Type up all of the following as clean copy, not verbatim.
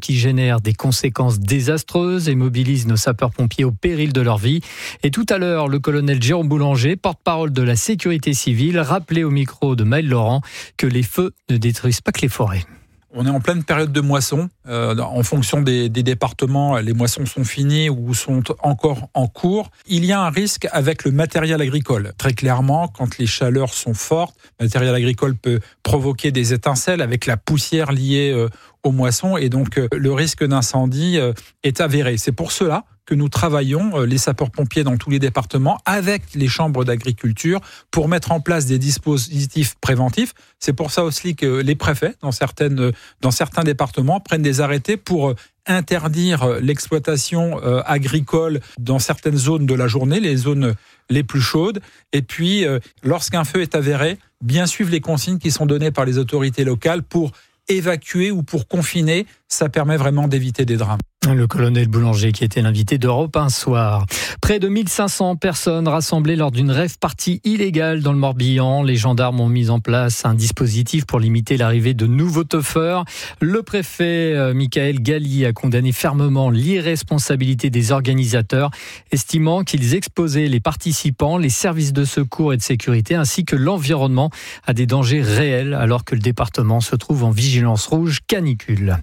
qui génèrent des conséquences désastreuses et mobilisent nos sapeurs-pompiers au péril de leur vie. Et tout à l'heure, le colonel Jérôme Boulanger, porte-parole de la sécurité civile, rappelait au micro de Maël Laurent que les feux ne détruisent pas que les forêts. On est en pleine période de moisson. En fonction des départements, les moissons sont finies ou sont encore en cours. Il y a un risque avec le matériel agricole. Très clairement, quand les chaleurs sont fortes, le matériel agricole peut provoquer des étincelles avec la poussière liée aux moissons. Et donc, le risque d'incendie est avéré. C'est pour cela que nous travaillons, les sapeurs-pompiers dans tous les départements, avec les chambres d'agriculture, pour mettre en place des dispositifs préventifs. C'est pour ça aussi que les préfets, dans certains départements, prennent des arrêtés pour interdire l'exploitation agricole dans certaines zones de la journée, les zones les plus chaudes. Et puis, lorsqu'un feu est avéré, bien suivre les consignes qui sont données par les autorités locales pour évacuer ou pour confiner. Ça permet vraiment d'éviter des drames. Le colonel Boulanger qui était l'invité d'Europe un soir. Près de 1500 personnes rassemblées lors d'une rave-party illégale dans le Morbihan. Les gendarmes ont mis en place un dispositif pour limiter l'arrivée de nouveaux teufeurs. Le préfet Michael Galli a condamné fermement l'irresponsabilité des organisateurs, estimant qu'ils exposaient les participants, les services de secours et de sécurité ainsi que l'environnement à des dangers réels alors que le département se trouve en vigilance rouge canicule.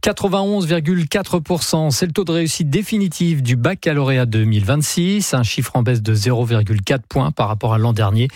91,4%, c'est le taux de réussite définitif du baccalauréat 2026, un chiffre en baisse de 0,4 points par rapport à l'an dernier.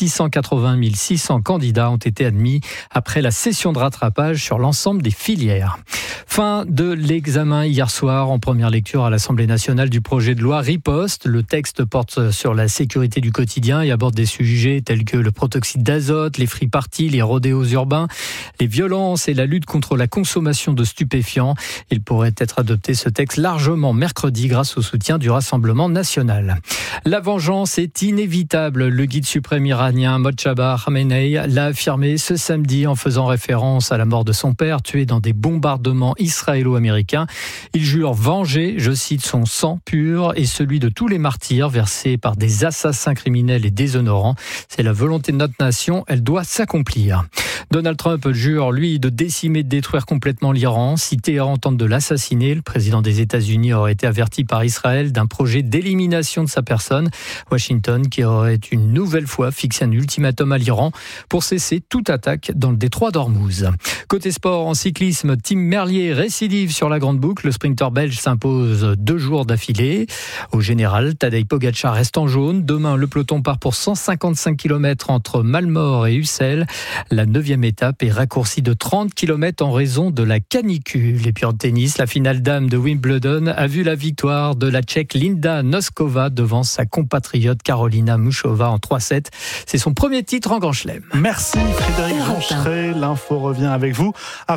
680 600 candidats ont été admis après la session de rattrapage sur l'ensemble des filières. Fin de l'examen hier soir en première lecture à l'Assemblée nationale du projet de loi Riposte. Le texte porte sur la sécurité du quotidien et aborde des sujets tels que le protoxyde d'azote, les free-parties, les rodéos urbains, les violences et la lutte contre la consommation de stupéfiants. Il pourrait être adopté ce texte largement mercredi grâce au soutien du Rassemblement national. La vengeance est inévitable. Le guide suprême iranien Mojtaba Khamenei l'a affirmé ce samedi en faisant référence à la mort de son père tué dans des bombardements israélo-américains. Il jure venger, je cite, son sang pur et celui de tous les martyrs versés par des assassins criminels et déshonorants. C'est la volonté de notre nation, elle doit s'accomplir. Donald Trump jure, lui, de décimer, de détruire complètement l'Iran. Si Téhéran tente de l'assassiner, le président des États-Unis aurait été averti par Israël d'un projet d'élimination de sa personne. Washington qui aurait une nouvelle fois fixé un ultimatum à l'Iran pour cesser toute attaque dans le détroit d'Ormuz. Côté sport, en cyclisme, Tim Merlier récidive sur la grande boucle. Le sprinter belge s'impose 2 jours d'affilée. Au général, Tadej Pogačar reste en jaune. Demain, le peloton part pour 155 km entre Malmort et Ussel. La 9e étape est raccourcie de 30 km en raison de la canicule. Et puis en tennis, la finale dame de Wimbledon a vu la victoire de la Tchèque Linda Noskova devant sa compatriote Karolina Muchova en 3-7. C'est son premier titre en Grand Chelem. Merci Frédéric Joncheret. L'info revient avec vous à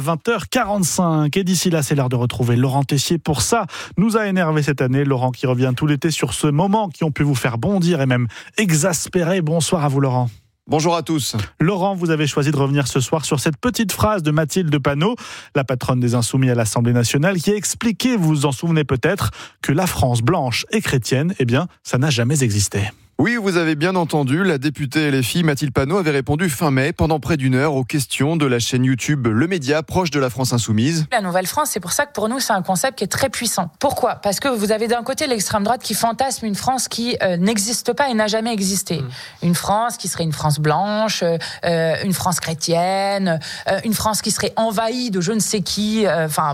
20h45. Et d'ici là, c'est l'heure de retrouver Laurent Tessier. Pour ça, nous a énervé cette année. Laurent qui revient tout l'été sur ce moment qui ont pu vous faire bondir et même exaspérer. Bonsoir à vous Laurent. Bonjour à tous. Laurent, vous avez choisi de revenir ce soir sur cette petite phrase de Mathilde Panot, la patronne des Insoumis à l'Assemblée nationale, qui a expliqué, vous vous en souvenez peut-être, que la France blanche et chrétienne, eh bien, ça n'a jamais existé. Oui, vous avez bien entendu, la députée LFI Mathilde Panot avait répondu fin mai pendant près d'1 heure aux questions de la chaîne YouTube Le Média, proche de la France Insoumise. La Nouvelle-France, c'est pour ça que pour nous, c'est un concept qui est très puissant. Pourquoi ? Parce que vous avez d'un côté l'extrême droite qui fantasme une France qui n'existe pas et n'a jamais existé. Une France qui serait une France blanche, une France chrétienne, une France qui serait envahie de je ne sais qui,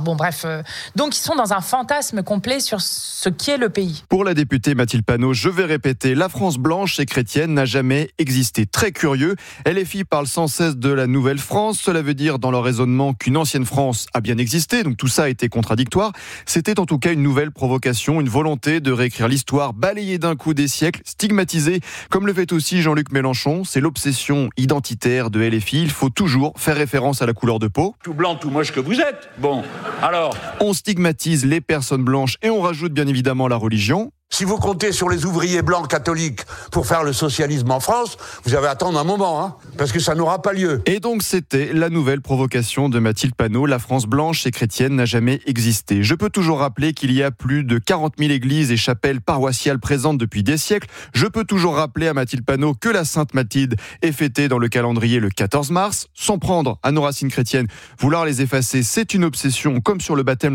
Donc ils sont dans un fantasme complet sur ce qu'est le pays. Pour la députée Mathilde Panot, je vais répéter, la France blanche et chrétienne n'a jamais existé. Très curieux, LFI parle sans cesse de la nouvelle France. Cela veut dire dans leur raisonnement qu'une ancienne France a bien existé, donc tout ça a été contradictoire. C'était en tout cas une nouvelle provocation, une volonté de réécrire l'histoire, balayer d'un coup des siècles, stigmatiser, comme le fait aussi Jean-Luc Mélenchon. C'est l'obsession identitaire de LFI. Il faut toujours faire référence à la couleur de peau. Tout blanc, tout moche que vous êtes. Bon, alors... On stigmatise les personnes blanches et on rajoute bien évidemment la religion. Si vous comptez sur les ouvriers blancs catholiques pour faire le socialisme en France, vous allez attendre un moment, parce que ça n'aura pas lieu. Et donc c'était la nouvelle provocation de Mathilde Panot. La France blanche et chrétienne n'a jamais existé. Je peux toujours rappeler qu'il y a plus de 40 000 églises et chapelles paroissiales présentes depuis des siècles. Je peux toujours rappeler à Mathilde Panot que la Sainte Mathilde est fêtée dans le calendrier le 14 mars. S'en prendre à nos racines chrétiennes, vouloir les effacer, c'est une obsession, comme sur le baptême